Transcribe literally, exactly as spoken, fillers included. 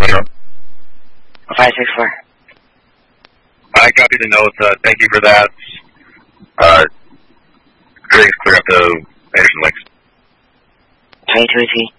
zero. five six four. I copied the notes. Uh, thank you for that. Uh, greetings clear up to Anderson Lakes. twenty-two eighteen.